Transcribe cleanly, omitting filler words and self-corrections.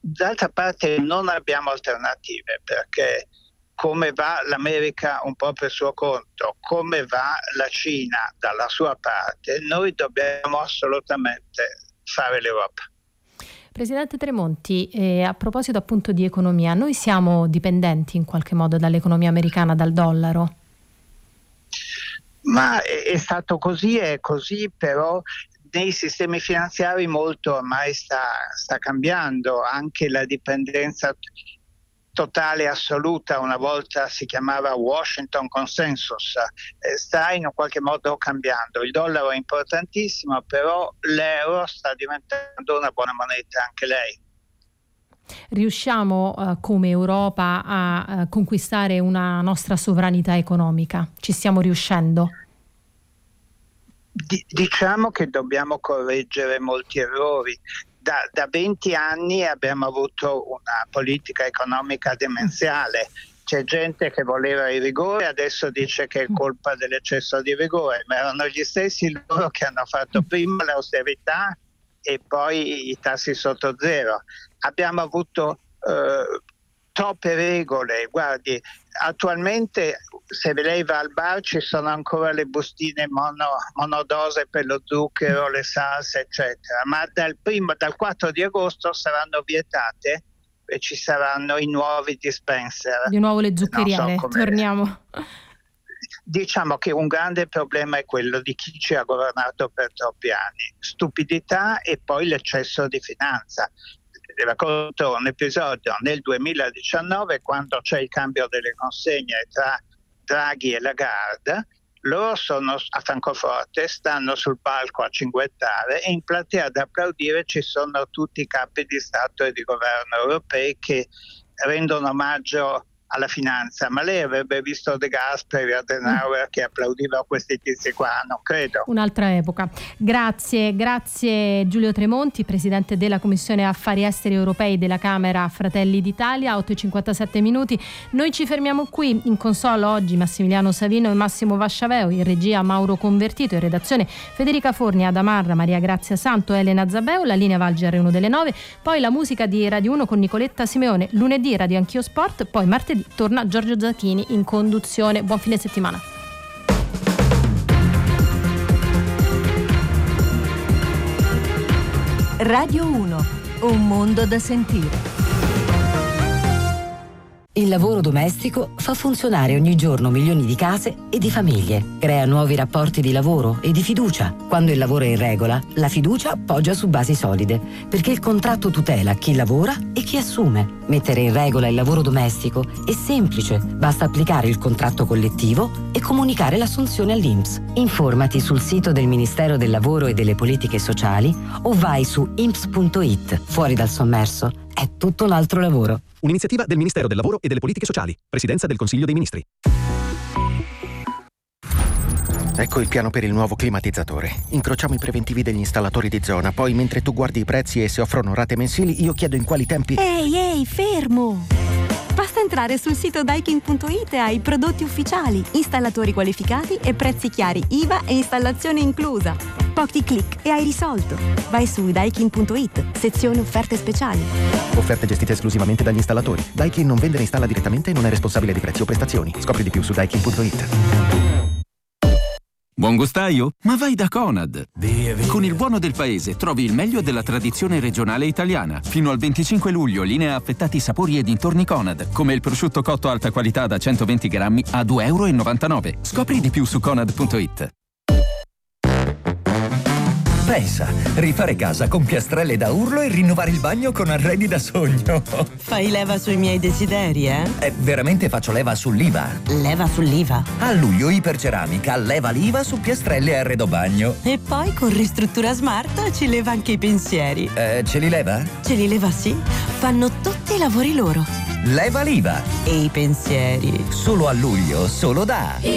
D'altra parte non abbiamo alternative, perché come va l'America un po' per suo conto, come va la Cina dalla sua parte, noi dobbiamo assolutamente fare l'Europa. Presidente Tremonti, a proposito appunto di economia, noi siamo dipendenti in qualche modo dall'economia americana, dal dollaro? Ma è stato così, è così, però nei sistemi finanziari molto ormai sta cambiando, anche la dipendenza totale e assoluta, una volta si chiamava Washington Consensus, sta in qualche modo cambiando. Il dollaro è importantissimo, però l'euro sta diventando una buona moneta anche lei. Riusciamo come Europa a conquistare una nostra sovranità economica? Ci stiamo riuscendo? Diciamo che dobbiamo correggere molti errori. Da 20 anni abbiamo avuto una politica economica demenziale. C'è gente che voleva il rigore, adesso dice che è colpa dell'eccesso di rigore, ma erano gli stessi loro che hanno fatto prima l'austerità e poi i tassi sotto zero. Abbiamo avuto troppe regole. Guardi, attualmente se lei va al bar ci sono ancora le bustine monodose per lo zucchero, le salse eccetera, ma dal 4 di agosto saranno vietate e ci saranno i nuovi dispenser. Di nuovo le zuccheriere, torniamo. Diciamo che un grande problema è quello di chi ci ha governato per troppi anni, stupidità e poi l'eccesso di finanza. Racconto un episodio nel 2019, quando c'è il cambio delle consegne tra Draghi e Lagarde. Loro sono a Francoforte, stanno sul palco a cinguettare e in platea ad applaudire ci sono tutti i capi di Stato e di governo europei che rendono omaggio alla finanza. Ma lei avrebbe visto De Gasperi, Adenauer che applaudiva questi tizi qua? Non credo. Un'altra epoca. Grazie Giulio Tremonti, presidente della Commissione Affari Esteri Europei della Camera Fratelli d'Italia. 8:57 minuti. Noi ci fermiamo qui. In console oggi Massimiliano Savino e Massimo Vasciaveo, in regia Mauro Convertito, in redazione Federica Forni, Adamarra, Maria Grazia Santo, Elena Zabeo. La linea va al GR1 delle 9, poi la musica di Radio 1 con Nicoletta Simeone. Lunedì Radio Anch'io Sport, poi martedì torna Giorgio Zacchini in conduzione. Buon fine settimana. Radio 1, un mondo da sentire. Il lavoro domestico fa funzionare ogni giorno milioni di case e di famiglie. Crea nuovi rapporti di lavoro e di fiducia. Quando il lavoro è in regola, la fiducia poggia su basi solide, perché il contratto tutela chi lavora e chi assume. Mettere in regola il lavoro domestico è semplice. Basta applicare il contratto collettivo e comunicare l'assunzione all'INPS. Informati sul sito del Ministero del Lavoro e delle Politiche Sociali o vai su inps.it. Fuori dal sommerso è tutto un altro lavoro. Un'iniziativa del Ministero del Lavoro e delle Politiche Sociali. Presidenza del Consiglio dei Ministri. Ecco il piano per il nuovo climatizzatore. Incrociamo i preventivi degli installatori di zona, poi mentre tu guardi i prezzi e se offrono rate mensili, io chiedo in quali tempi... Ehi, fermo! Basta entrare sul sito Daikin.it e hai prodotti ufficiali, installatori qualificati e prezzi chiari, IVA e installazione inclusa. Pochi click e hai risolto. Vai su Daikin.it, sezione offerte speciali. Offerte gestite esclusivamente dagli installatori. Daikin non vende né installa direttamente e non è responsabile di prezzi o prestazioni. Scopri di più su Daikin.it. Buon gustaio? Ma vai da Conad! Con il buono del paese trovi il meglio della tradizione regionale italiana. Fino al 25 luglio linea affettati sapori e dintorni Conad, come il prosciutto cotto alta qualità da 120 grammi a €2,99. Scopri di più su Conad.it. Pensa, rifare casa con piastrelle da urlo e rinnovare il bagno con arredi da sogno. Fai leva sui miei desideri, eh? Veramente faccio leva sull'IVA. Leva sull'IVA? A luglio Iperceramica leva l'IVA su piastrelle e arredo bagno. E poi con Ristruttura Smart ci leva anche i pensieri. Ce li leva? Ce li leva, sì. Fanno tutti i lavori loro. Leva l'IVA. E i pensieri. Solo a luglio, solo da